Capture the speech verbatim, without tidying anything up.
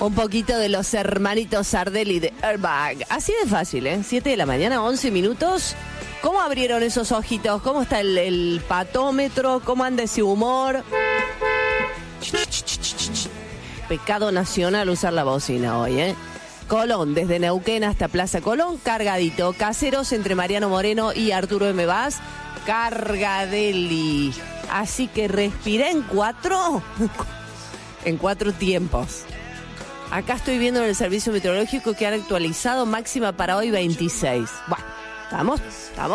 Un poquito de los hermanitos Sardelli de Airbag. Así de fácil, ¿eh? siete de la mañana, once minutos. ¿Cómo abrieron esos ojitos? ¿Cómo está el, el patómetro? ¿Cómo anda ese humor? Pecado nacional usar la bocina hoy, ¿eh? Colón, desde Neuquén hasta Plaza Colón, cargadito. Caseros entre Mariano Moreno y Arturo M. Vaz, cargadeli. Así que respiré en cuatro, en cuatro tiempos. Acá estoy viendo en el servicio meteorológico que han actualizado máxima para hoy veintiséis. Bueno, estamos, estamos